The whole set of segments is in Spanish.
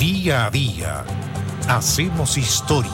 Día a día hacemos historia.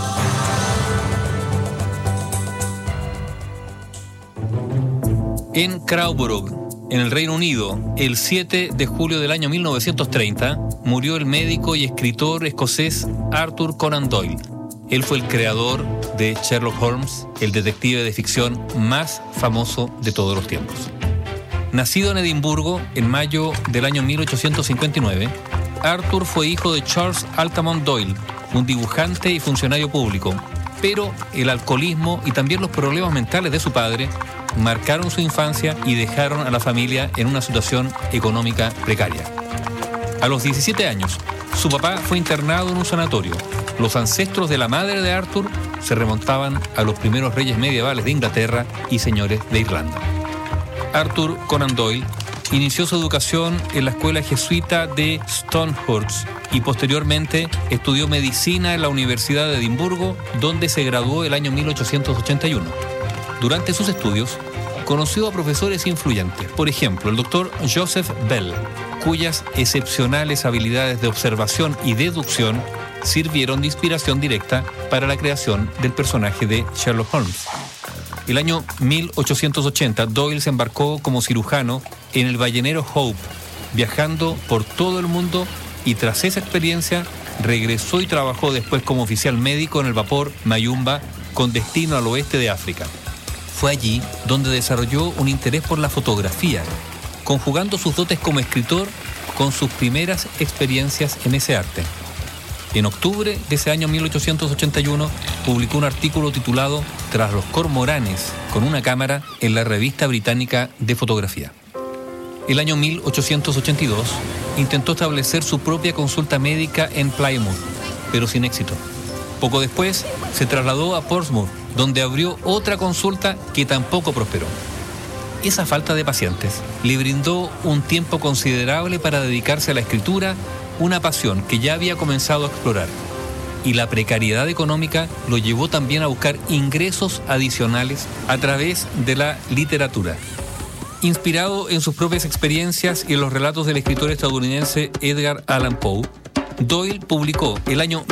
En Crowborough, en el Reino Unido, el 7 de julio del año 1930, murió el médico y escritor escocés Arthur Conan Doyle. Él fue el creador de Sherlock Holmes, el detective de ficción más famoso de todos los tiempos. Nacido en Edimburgo en mayo del año 1859, Arthur fue hijo de Charles Altamont Doyle, un dibujante y funcionario público, pero el alcoholismo y también los problemas mentales de su padre marcaron su infancia y dejaron a la familia en una situación económica precaria. A los 17 años, su papá fue internado en un sanatorio. Los ancestros de la madre de Arthur se remontaban a los primeros reyes medievales de Inglaterra y señores de Irlanda. Arthur Conan Doyle inició su educación en la escuela jesuita de Stonehurst y posteriormente estudió medicina en la Universidad de Edimburgo, donde se graduó el año 1881. Durante sus estudios, conoció a profesores influyentes, por ejemplo, el doctor Joseph Bell, cuyas excepcionales habilidades de observación y deducción sirvieron de inspiración directa para la creación del personaje de Sherlock Holmes. El año 1880, Doyle se embarcó como cirujano en el ballenero Hope, viajando por todo el mundo, y tras esa experiencia regresó y trabajó después como oficial médico en el vapor Mayumba con destino al oeste de África. Fue allí donde desarrolló un interés por la fotografía, conjugando sus dotes como escritor con sus primeras experiencias en ese arte. En octubre de ese año 1881 publicó un artículo titulado Tras los cormoranes con una cámara en la revista británica de fotografía. El año 1882 intentó establecer su propia consulta médica en Plymouth, pero sin éxito. Poco después se trasladó a Portsmouth, donde abrió otra consulta que tampoco prosperó. Esa falta de pacientes le brindó un tiempo considerable para dedicarse a la escritura, una pasión que ya había comenzado a explorar. Y la precariedad económica lo llevó también a buscar ingresos adicionales a través de la literatura. Inspirado en sus propias experiencias y en los relatos del escritor estadounidense Edgar Allan Poe, Doyle publicó el año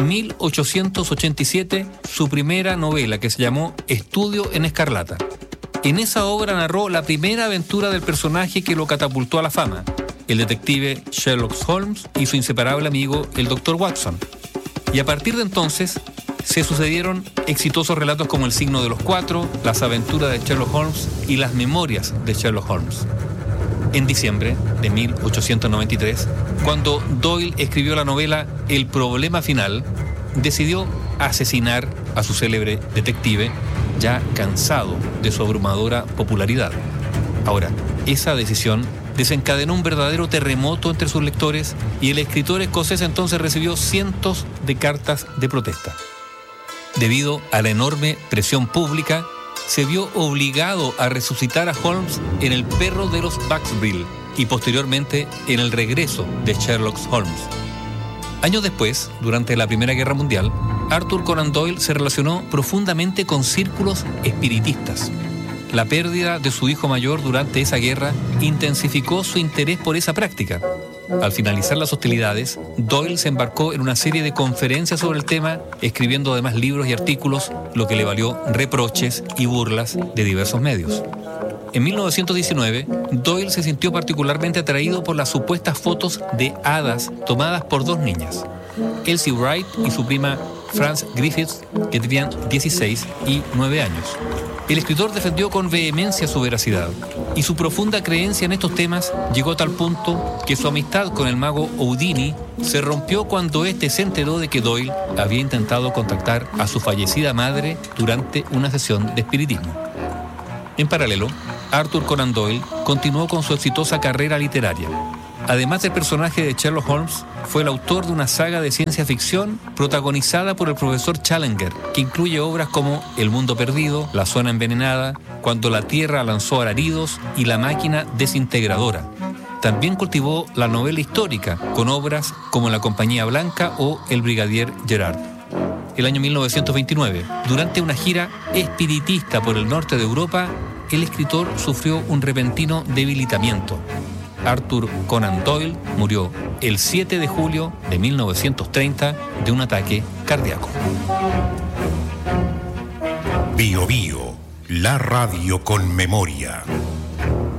1887 su primera novela, que se llamó Estudio en Escarlata. En esa obra narró la primera aventura del personaje que lo catapultó a la fama, el detective Sherlock Holmes y su inseparable amigo, el Dr. Watson. Y a partir de entonces se sucedieron exitosos relatos como El signo de los cuatro, Las aventuras de Sherlock Holmes y Las memorias de Sherlock Holmes. En diciembre de 1893, cuando Doyle escribió la novela El problema final, decidió asesinar a su célebre detective, ya cansado de su abrumadora popularidad. Ahora, esa decisión desencadenó un verdadero terremoto entre sus lectores y el escritor escocés entonces recibió cientos de cartas de protesta. Debido a la enorme presión pública, se vio obligado a resucitar a Holmes en El perro de los Baskerville y posteriormente en El regreso de Sherlock Holmes. Años después, durante la Primera Guerra Mundial, Arthur Conan Doyle se relacionó profundamente con círculos espiritistas. La pérdida de su hijo mayor durante esa guerra intensificó su interés por esa práctica. Al finalizar las hostilidades, Doyle se embarcó en una serie de conferencias sobre el tema, escribiendo además libros y artículos, lo que le valió reproches y burlas de diversos medios. En 1919, Doyle se sintió particularmente atraído por las supuestas fotos de hadas tomadas por dos niñas, Elsie Wright y su prima Frances Griffiths, que tenían 16 y 9 años. El escritor defendió con vehemencia su veracidad, y su profunda creencia en estos temas llegó a tal punto que su amistad con el mago Houdini se rompió cuando éste se enteró de que Doyle había intentado contactar a su fallecida madre durante una sesión de espiritismo. En paralelo, Arthur Conan Doyle continuó con su exitosa carrera literaria. Además del personaje de Sherlock Holmes, fue el autor de una saga de ciencia ficción protagonizada por el profesor Challenger, que incluye obras como El mundo perdido, La zona envenenada, Cuando la tierra lanzó alaridos y La máquina desintegradora. También cultivó la novela histórica, con obras como La compañía blanca o El brigadier Gerard. El año 1929, durante una gira espiritista por el norte de Europa, el escritor sufrió un repentino debilitamiento. Arthur Conan Doyle murió el 7 de julio de 1930 de un ataque cardíaco. Bio Bio, la radio con memoria.